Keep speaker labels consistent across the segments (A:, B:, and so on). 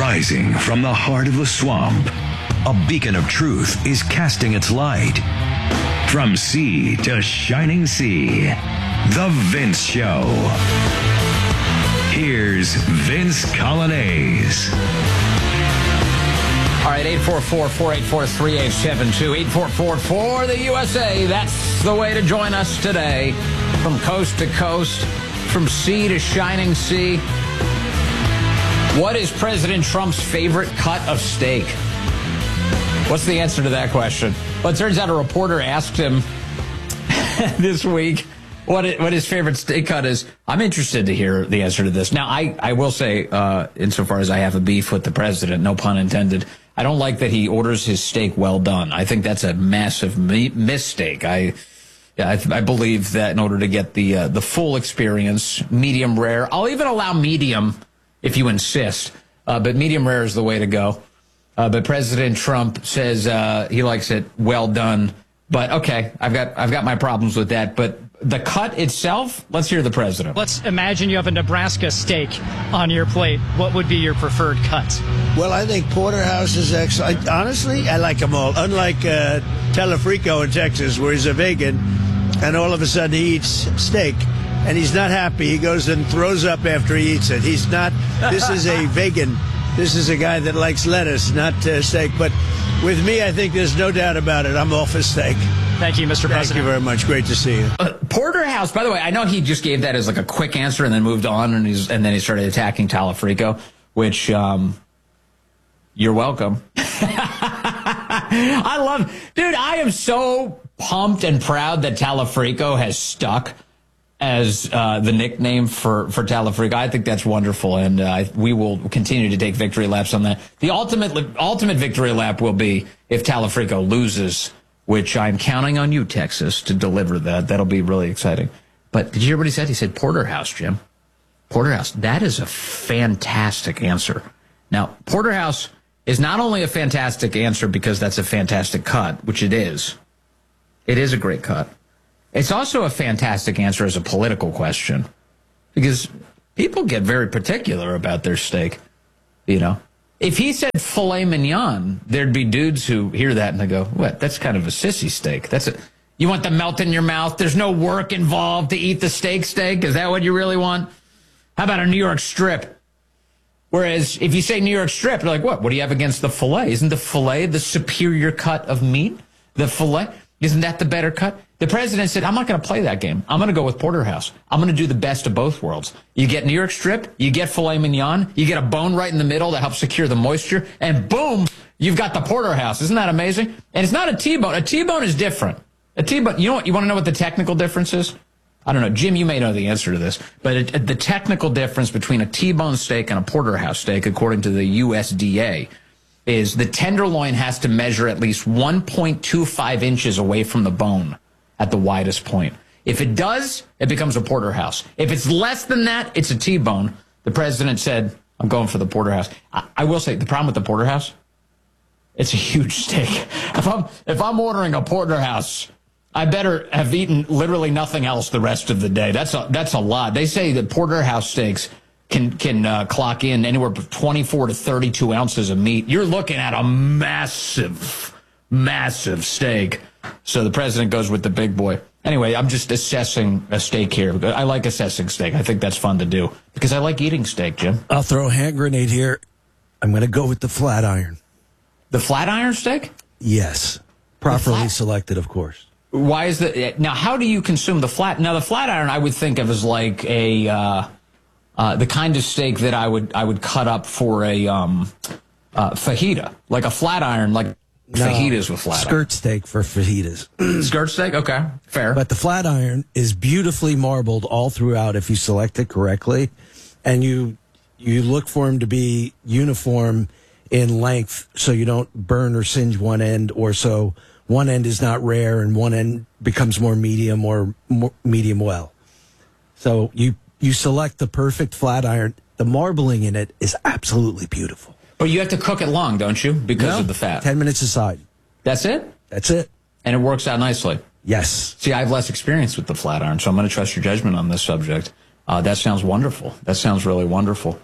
A: Rising from the heart of the swamp, a beacon of truth is casting its light. From sea to shining sea, The Vince Show. Here's Vince Coglianese.
B: All right, 844-484-3872, 8444 the USA. That's the way to join us today. From coast to coast, from sea to shining sea. What is President Trump's favorite cut of steak? What's the answer to that question? Well, it turns out a reporter asked him this week what his favorite steak cut is. I'm interested to hear the answer to this. Now, I will say, insofar as I have a beef with the president, no pun intended, I don't like that he orders his steak well done. I think that's a massive mistake. I believe that in order to get the full experience, medium rare. I'll even allow medium if you insist, but medium rare is the way to go. But President Trump says he likes it well done. But okay, I've got my problems with that. But the cut itself, let's hear the president.
C: Let's imagine you have a Nebraska steak on your plate. What would be your preferred cut?
D: Well, I think Porterhouse is excellent. Honestly, I like them all. Unlike Telefrico in Texas, where he's a vegan, and all of a sudden he eats steak, and he's not happy. He goes and throws up after he eats it. He's not. This is a vegan. This is a guy that likes lettuce, not steak. But with me, I think there's no doubt about it. I'm all for steak.
C: Thank you, Mr. President.
D: Thank you very much. Great to see you.
B: Porterhouse, by the way, I know he just gave that as like a quick answer and then moved on, and then he started attacking Telefrico, which you're welcome. I love, dude, I am so pumped and proud that Telefrico has stuck as the nickname for Telefrico. I think that's wonderful, and we will continue to take victory laps on that. The ultimate victory lap will be if Telefrico loses, which I'm counting on you, Texas, to deliver that. That'll be really exciting. But did you hear what he said? He said Porterhouse, Jim. Porterhouse. That is a fantastic answer. Now, Porterhouse is not only a fantastic answer because that's a fantastic cut, which it is. It is a great cut. It's also a fantastic answer as a political question because people get very particular about their steak, you know. If he said filet mignon, there'd be dudes who hear that and they go, what, that's kind of a sissy steak. You want the melt in your mouth? There's no work involved to eat the steak? Is that what you really want? How about a New York strip? Whereas if you say New York strip, you're like, what? What do you have against the filet? Isn't the filet the superior cut of meat? The filet? Isn't that the better cut? The president said, I'm not going to play that game. I'm going to go with Porterhouse. I'm going to do the best of both worlds. You get New York strip, you get filet mignon, you get a bone right in the middle to help secure the moisture, and boom, you've got the Porterhouse. Isn't that amazing? And it's not a T-bone. A T-bone is different. A T-bone, you know what? You want to know what the technical difference is? I don't know. Jim, you may know the answer to this, but the technical difference between a T-bone steak and a Porterhouse steak, according to the USDA, is the tenderloin has to measure at least 1.25 inches away from the bone at the widest point. If it does, it becomes a Porterhouse. If it's less than that, it's a T-bone. The president said, I'm going for the Porterhouse. I will say, the problem with the Porterhouse, it's a huge steak. If I'm ordering a Porterhouse, I better have eaten literally nothing else the rest of the day. That's a lot. They say that Porterhouse steaks can clock in anywhere from 24 to 32 ounces of meat. You're looking at a massive steak. So the president goes with the big boy. Anyway, I'm just assessing a steak here. I like assessing steak. I think that's fun to do because I like eating steak, Jim.
D: I'll throw a hand grenade here. I'm going to go with the flat iron.
B: The flat iron steak?
D: Yes. Properly selected, of course.
B: Why is that? Now, how do you consume the flat? Now, the flat iron I would think of as like the kind of steak that I would cut up for a fajita, like a flat iron, like fajitas with flat iron.
D: Skirt steak for fajitas.
B: Skirt steak? Okay, fair.
D: But the flat iron is beautifully marbled all throughout if you select it correctly, and you look for them to be uniform in length so you don't burn or singe one end, or so one end is not rare and one end becomes more medium or more medium well. So you select the perfect flat iron. The marbling in it is absolutely beautiful.
B: But you have to cook it long, don't you? Because of the fat.
D: 10 minutes aside.
B: That's it?
D: That's it.
B: And it works out nicely.
D: Yes.
B: See, I have less experience with the flat iron, so I'm going to trust your judgment on this subject. That sounds wonderful. That sounds really wonderful.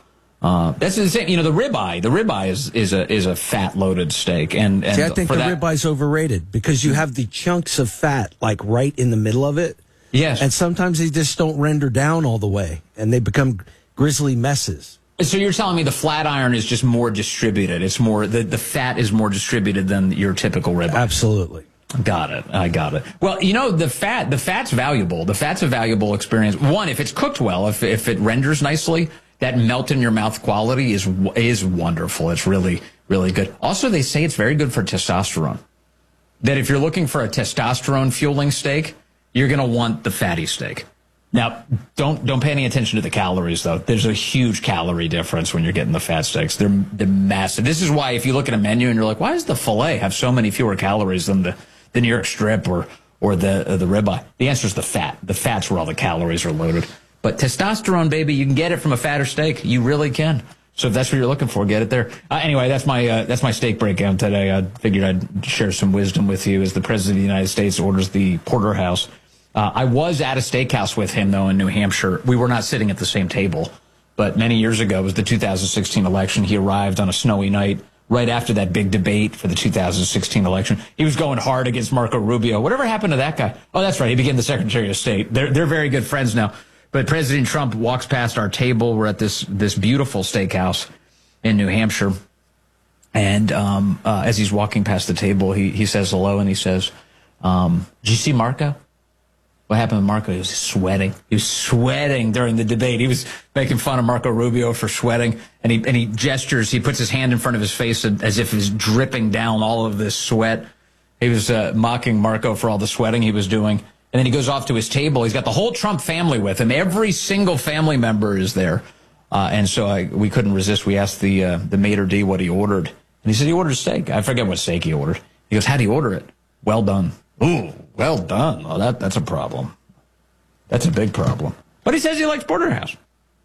B: That's the same. The ribeye. The ribeye is a fat loaded steak, and
D: See, I think the ribeye's overrated because you have the chunks of fat like right in the middle of it.
B: Yes,
D: and sometimes they just don't render down all the way, and they become grisly messes.
B: So you're telling me the flat iron is just more distributed? It's more the fat is more distributed than your typical ribeye.
D: Absolutely.
B: Got it. I got it. Well, the fat's valuable. The fat's a valuable experience. One, if it's cooked well, if it renders nicely, that melt in your mouth quality is wonderful. It's really, really good. Also, they say it's very good for testosterone. That if you're looking for a testosterone fueling steak, you're going to want the fatty steak. Now, don't pay any attention to the calories, though. There's a huge calorie difference when you're getting the fat steaks. They're massive. This is why if you look at a menu and you're like, why does the filet have so many fewer calories than the New York strip or the ribeye? The answer is the fat. The fat's where all the calories are loaded. But testosterone, baby, you can get it from a fatter steak. You really can. So if that's what you're looking for, get it there. Anyway, that's my steak breakdown today. I figured I'd share some wisdom with you as the President of the United States orders the porterhouse. I was at a steakhouse with him, though, in New Hampshire. We were not sitting at the same table. But many years ago, it was the 2016 election. He arrived on a snowy night right after that big debate for the 2016 election. He was going hard against Marco Rubio. Whatever happened to that guy? Oh, that's right. He became the Secretary of State. They're very good friends now. But President Trump walks past our table. We're at this beautiful steakhouse in New Hampshire. And as he's walking past the table, he says hello, and he says, did you see Marco? What happened with Marco? He was sweating. He was sweating during the debate. He was making fun of Marco Rubio for sweating, and he gestures. He puts his hand in front of his face as if he's dripping down all of this sweat. He was mocking Marco for all the sweating he was doing. And then he goes off to his table. He's got the whole Trump family with him. Every single family member is there. And so we couldn't resist. We asked the maitre d' what he ordered. And he said he ordered steak. I forget what steak he ordered. He goes, how'd he order it? Well done. Ooh, well done. Oh, that's a problem. That's a big problem. But he says he likes porterhouse.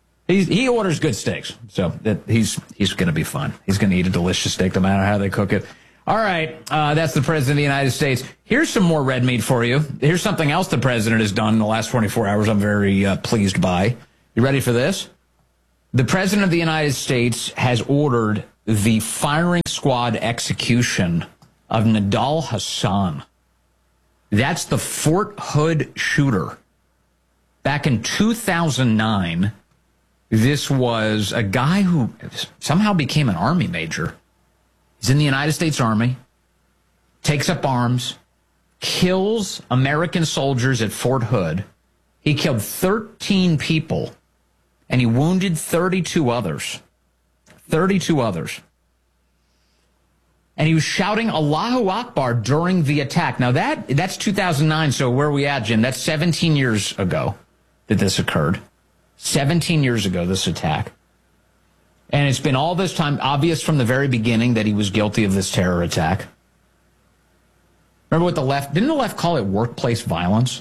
B: He orders good steaks. So he's going to be fine. He's going to eat a delicious steak no matter how they cook it. All right, that's the President of the United States. Here's some more red meat for you. Here's something else the President has done in the last 24 hours I'm very pleased by. You ready for this? The President of the United States has ordered the firing squad execution of Nidal Hasan. That's the Fort Hood shooter. Back in 2009, this was a guy who somehow became an Army major. He's in the United States Army, takes up arms, kills American soldiers at Fort Hood. He killed 13 people, and he wounded 32 others. 32 others. And he was shouting Allahu Akbar during the attack. Now, that's 2009, so where are we at, Jim? That's 17 years ago that this occurred. 17 years ago, this attack. And it's been all this time obvious from the very beginning that he was guilty of this terror attack. Remember what didn't the left call it workplace violence?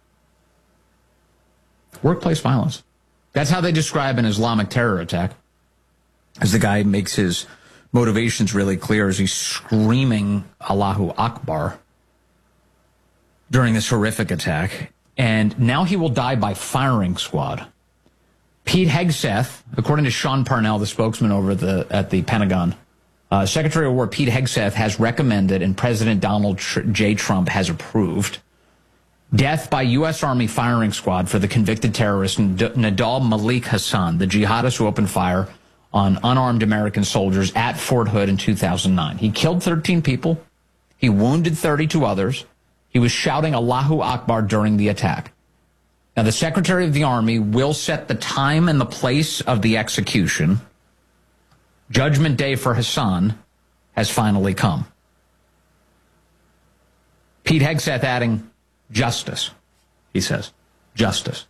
B: Workplace violence. That's how they describe an Islamic terror attack. As the guy makes his motivations really clear as he's screaming Allahu Akbar during this horrific attack. And now he will die by firing squad. Pete Hegseth, according to Sean Parnell, the spokesman over at the Pentagon, Secretary of War Pete Hegseth has recommended and President Donald J. Trump has approved death by U.S. Army firing squad for the convicted terrorist Nidal Malik Hasan, the jihadist who opened fire on unarmed American soldiers at Fort Hood in 2009. He killed 13 people. He wounded 32 others. He was shouting Allahu Akbar during the attack. Now, the Secretary of the Army will set the time and the place of the execution. Judgment Day for Hassan has finally come. Pete Hegseth adding, justice, he says. Justice.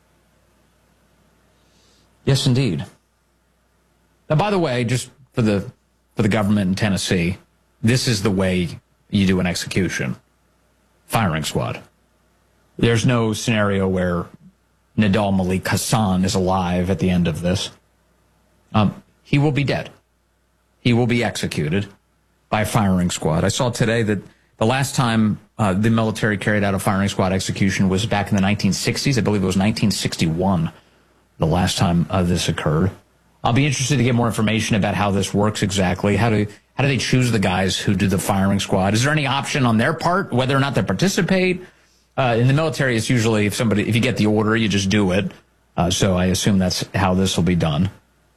B: Yes, indeed. Now, by the way, just for the government in Tennessee, this is the way you do an execution. Firing squad. There's no scenario where Nidal Malik Hasan is alive at the end of this. He will be dead. He will be executed by a firing squad. I saw today that the last time the military carried out a firing squad execution was back in the 1960s. I believe it was 1961, the last time this occurred. I'll be interested to get more information about how this works exactly. How do they choose the guys who do the firing squad? Is there any option on their part, whether or not they participate? In the military, it's usually if you get the order, you just do it. So I assume that's how this will be done.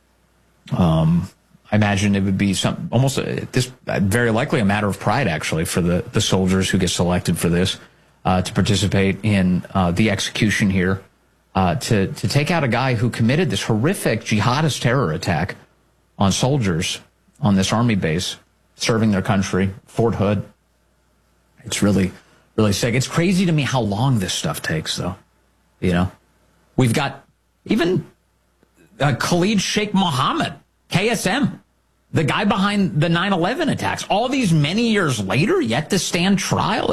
B: I imagine it would be very likely a matter of pride, actually, for the soldiers who get selected for this to participate in the execution here, to take out a guy who committed this horrific jihadist terror attack on soldiers on this army base serving their country, Fort Hood. It's really, really sick. It's crazy to me how long this stuff takes, though. You know, we've got even Khalid Sheikh Mohammed, KSM, the guy behind the 9/11 attacks. All these many years later, yet to stand trial.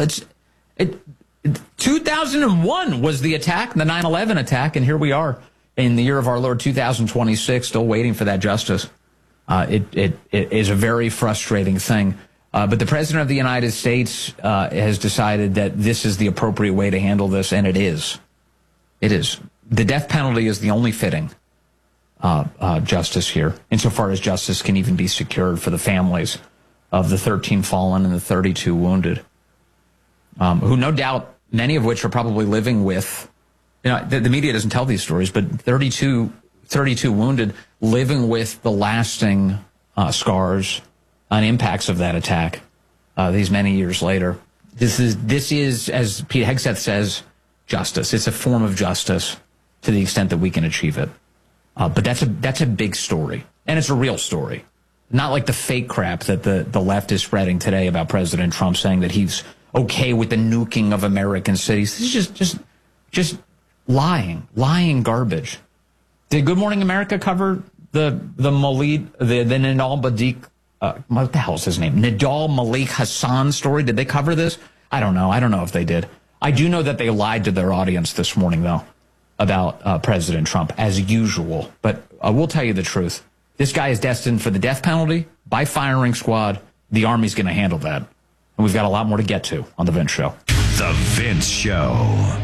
B: 2001 was the attack, the 9/11 attack, and here we are in the year of our Lord 2026, still waiting for that justice. It is a very frustrating thing. But the President of the United States has decided that this is the appropriate way to handle this, and it is. It is. The death penalty is the only fitting justice here, insofar as justice can even be secured for the families of the 13 fallen and the 32 wounded, who no doubt, many of which are probably living with, the media doesn't tell these stories, but 32 wounded living with the lasting scars and impacts of that attack these many years later. This is, as Pete Hegseth says, justice. It's a form of justice to the extent that we can achieve it. But that's a big story, and it's a real story. Not like the fake crap that the left is spreading today about President Trump saying that he's okay with the nuking of American cities. This is just lying garbage. Did Good Morning America cover the Nidal Malik, what the hell's his name? Nidal Malik Hassan story? Did they cover this? I don't know. I don't know if they did. I do know that they lied to their audience this morning, though, about President Trump, as usual. But I will tell you the truth. This guy is destined for the death penalty by firing squad. The Army's going to handle that. And we've got a lot more to get to on The Vince Show.
A: The Vince Show.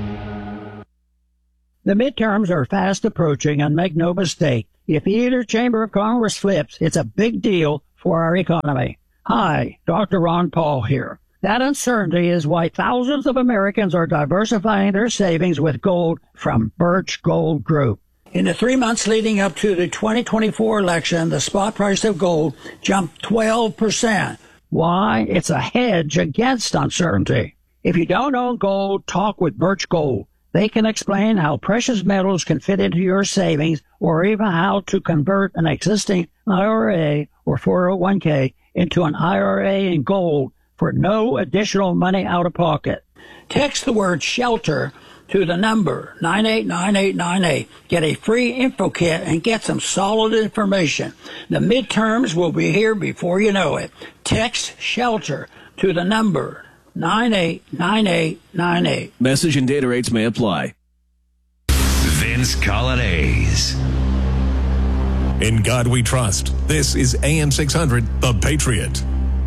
E: The midterms are fast approaching, and make no mistake, if either chamber of Congress flips, it's a big deal for our economy. Hi, Dr. Ron Paul here. That uncertainty is why thousands of Americans are diversifying their savings with gold from Birch Gold Group. In the 3 months leading up to the 2024 election, the spot price of gold jumped 12%. Why? It's a hedge against uncertainty. If you don't own gold, talk with Birch Gold. They can explain how precious metals can fit into your savings, or even how to convert an existing IRA or 401k into an IRA in gold for no additional money out of pocket. Text the word SHELTER to the number 989898. Get a free info kit and get some solid information. The midterms will be here before you know it. Text SHELTER to the number 989898.
F: Message and data rates may apply.
A: Vince Colonnese.
G: In God we trust. This is AM 600, The Patriot.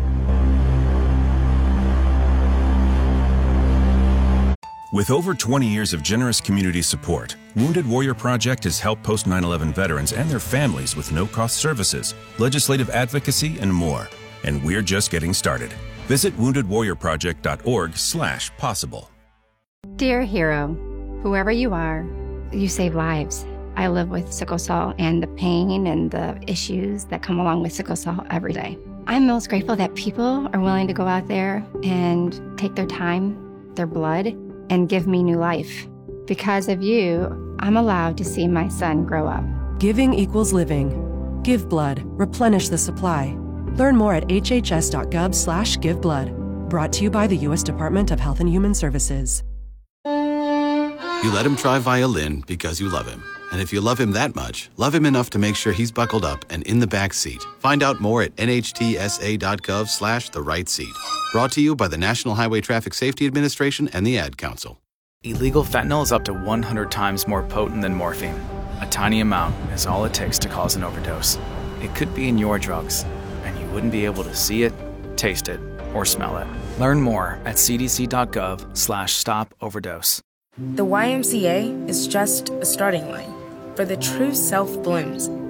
H: With over 20 years of generous community support, Wounded Warrior Project has helped post 9/11 veterans and their families with no-cost services, legislative advocacy, and more. And we're just getting started. Visit woundedwarriorproject.org/possible.
I: Dear hero, whoever you are, you save lives. I live with sickle cell and the pain and the issues that come along with sickle cell every day. I'm most grateful that people are willing to go out there and take their time, their blood, and give me new life. Because of you, I'm allowed to see my son grow up.
J: Giving equals living. Give blood. Replenish the supply. Learn more at hhs.gov/giveblood. Brought to you by the U.S. Department of Health and Human Services.
K: You let him try violin because you love him. And if you love him that much, love him enough to make sure he's buckled up and in the back seat. Find out more at nhtsa.gov/the-right-seat. Brought to you by the National Highway Traffic Safety Administration and the Ad Council.
L: Illegal fentanyl is up to 100 times more potent than morphine. A tiny amount is all it takes to cause an overdose. It could be in your drugs, and you wouldn't be able to see it, taste it, or smell it. Learn more at cdc.gov/stop-overdose.
M: The YMCA is just a starting line. For the true self blooms,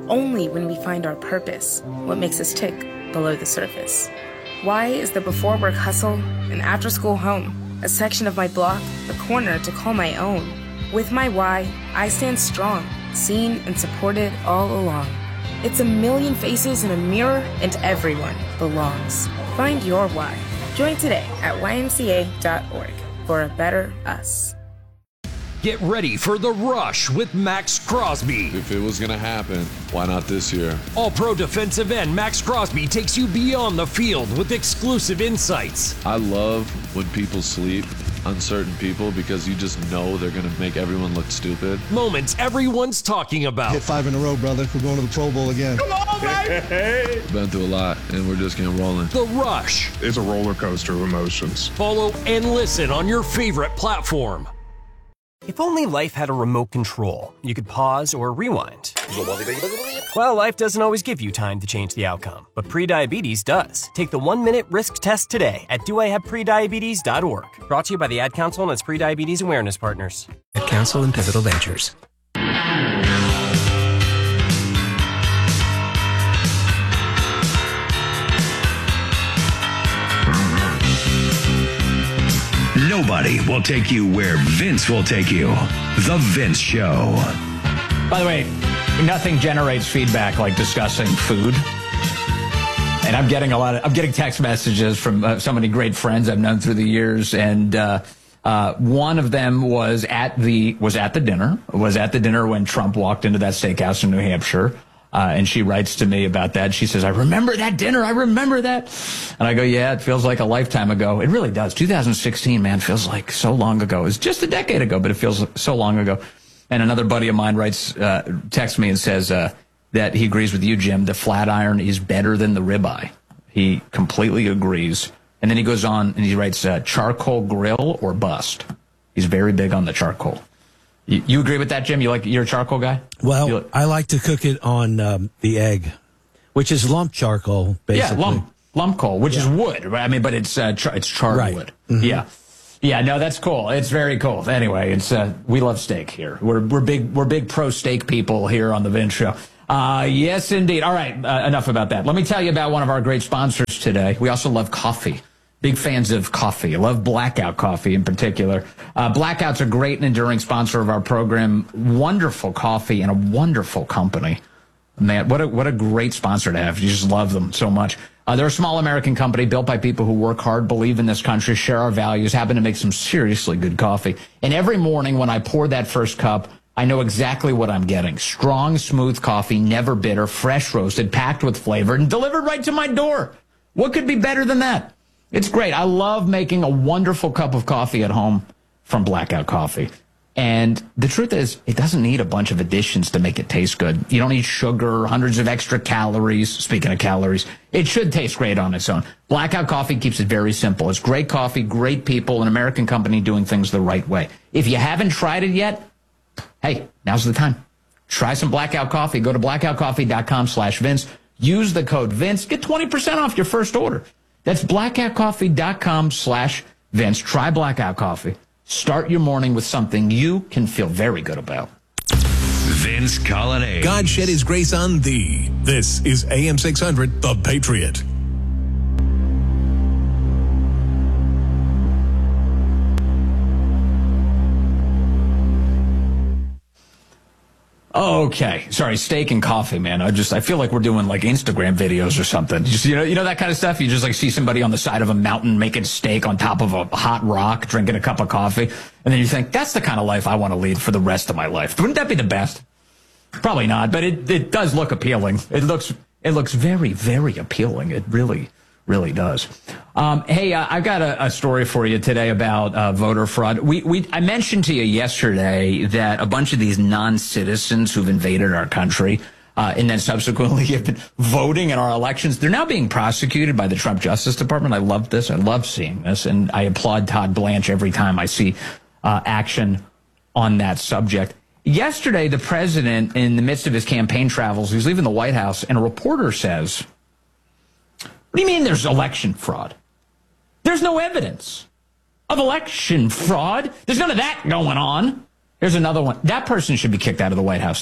M: only when we find our purpose, what makes us tick below the surface. Why is the before-work hustle an after-school home, a section of my block, a corner to call my own? With my why, I stand strong, seen and supported all along. It's a million faces in a mirror, and everyone belongs. Find your why. Join today at ymca.org for a better us.
N: Get ready for The Rush with Max Crosby.
O: If it was going to happen, why not this year?
N: All-pro defensive end Max Crosby takes you beyond the field with exclusive insights.
O: I love when people sleep, uncertain people, because you just know they're going to make everyone look stupid.
N: Moments everyone's talking about.
P: Hit 5 in a row, brother. We're going to the Pro Bowl again.
N: Come on, baby!
O: Been through a lot, and we're just getting rolling.
N: The Rush.
Q: It's a roller coaster of emotions.
N: Follow and listen on your favorite platform.
R: If only life had a remote control, you could pause or rewind. Well, life doesn't always give you time to change the outcome, but prediabetes does. Take the 1-minute risk test today at doihaveprediabetes.org. Brought to you by the Ad Council and its prediabetes awareness partners.
S: Ad Council and Pivotal Ventures.
A: Nobody will take you where Vince will take you. The Vince Show.
B: By the way, nothing generates feedback like discussing food. And I'm getting text messages from so many great friends I've known through the years, and one of them was at the dinner when Trump walked into that steakhouse in New Hampshire. And she writes to me about that. She says, I remember that dinner. I remember that. And I go, yeah, it feels like a lifetime ago. It really does. 2016, man, feels like so long ago. It was just a decade ago, but it feels so long ago. And another buddy of mine texts me and says that he agrees with you, Jim. The flat iron is better than the ribeye. He completely agrees. And then he goes on and he writes, charcoal grill or bust. He's very big on the charcoal. You agree with that, Jim? You're a charcoal guy?
D: Well, I like to cook it on the egg, which is lump charcoal, basically.
B: Yeah, lump coal, which is wood, right? I mean, but it's charred
D: right.
B: wood.
D: Mm-hmm.
B: Yeah. No, that's cool. It's very cool. Anyway, we love steak here. We're big pro steak people here on the Vince Show. Yes, indeed. All right, enough about that. Let me tell you about one of our great sponsors today. We also love coffee. Big fans of coffee. I love Blackout coffee in particular. Blackout's a great and enduring sponsor of our program. Wonderful coffee and a wonderful company. Man, what a great sponsor to have. You just love them so much. They're a small American company built by people who work hard, believe in this country, share our values, happen to make some seriously good coffee. And every morning when I pour that first cup, I know exactly what I'm getting. Strong, smooth coffee, never bitter, fresh roasted, packed with flavor, and delivered right to my door. What could be better than that? It's great. I love making a wonderful cup of coffee at home from Blackout Coffee. And the truth is, it doesn't need a bunch of additions to make it taste good. You don't need sugar, hundreds of extra calories. Speaking of calories, it should taste great on its own. Blackout Coffee keeps it very simple. It's great coffee, great people, an American company doing things the right way. If you haven't tried it yet, hey, now's the time. Try some Blackout Coffee. Go to blackoutcoffee.com/Vince. Use the code Vince. Get 20% off your first order. That's blackoutcoffee.com/Vince. Try Blackout Coffee. Start your morning with something you can feel very good about.
A: Vince Colonnade.
G: God shed his grace on thee. This is AM 600, The Patriot.
B: Okay. Sorry, steak and coffee, man. I feel like we're doing like Instagram videos or something. Just, you know that kind of stuff? You just like see somebody on the side of a mountain making steak on top of a hot rock, drinking a cup of coffee. And then you think, that's the kind of life I want to lead for the rest of my life. Wouldn't that be the best? Probably not, but it does look appealing. It looks very, very appealing. It really does. Hey, I've got a story for you today about voter fraud. I mentioned to you yesterday that a bunch of these non-citizens who've invaded our country and then subsequently have been voting in our elections, they're now being prosecuted by the Trump Justice Department. I love this. I love seeing this, and I applaud Todd Blanche every time I see action on that subject. Yesterday, the president, in the midst of his campaign travels, he's leaving the White House, and a reporter says, "What do you mean there's election fraud? There's no evidence of election fraud. There's none of that going on." Here's another one. That person should be kicked out of the White House, too.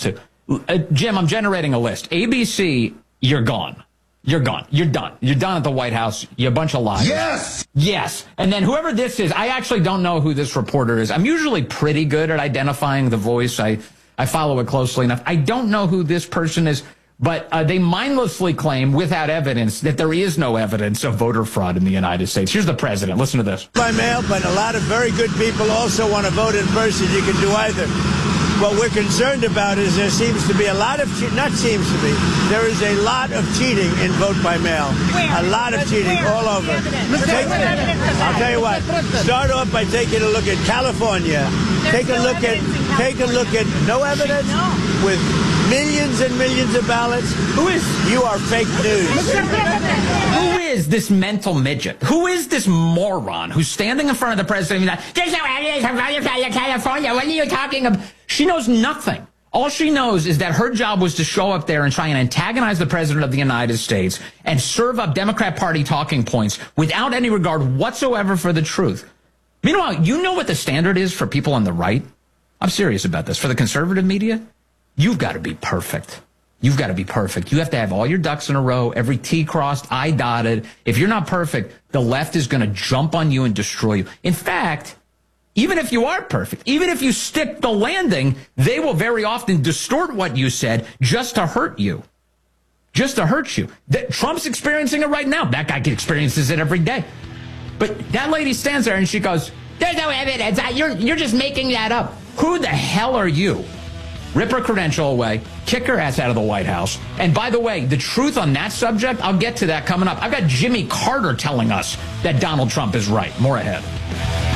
B: Jim, I'm generating a list. ABC, you're gone. You're gone. You're done. You're done at the White House. You're a bunch of liars.
T: Yes!
B: Yes. And then whoever this is, I actually don't know who this reporter is. I'm usually pretty good at identifying the voice. I follow it closely enough. I don't know who this person is, but they mindlessly claim without evidence that there is no evidence of voter fraud in the United States. Here's the president. Listen to this.
U: By mail, but a lot of very good people also want to vote in person. You can do either. What we're concerned about is there seems to be a lot of, not seems to be, there is a lot of cheating in vote by mail. A lot of cheating all over. I'll tell you what, start off by taking a look at California. Take a look at no evidence with millions and millions of ballots. Who is? You are fake news.
B: Who is this mental midget? Who is this moron who's standing in front of the president and there's no evidence of California. What are you talking about? She knows nothing. All she knows is that her job was to show up there and try and antagonize the president of the United States and serve up Democrat Party talking points without any regard whatsoever for the truth. Meanwhile, you know what the standard is for people on the right? I'm serious about this. For the conservative media, you've got to be perfect. You've got to be perfect. You have to have all your ducks in a row, every T crossed, I dotted. If you're not perfect, the left is going to jump on you and destroy you. In fact, even if you are perfect, even if you stick the landing, they will very often distort what you said just to hurt you. Just to hurt you. Trump's experiencing it right now. That guy experiences it every day. But that lady stands there and she goes, there's no evidence. You're just making that up. Who the hell are you? Rip her credential away, kick her ass out of the White House. And by the way, the truth on that subject, I'll get to that coming up. I've got Jimmy Carter telling us that Donald Trump is right. More ahead.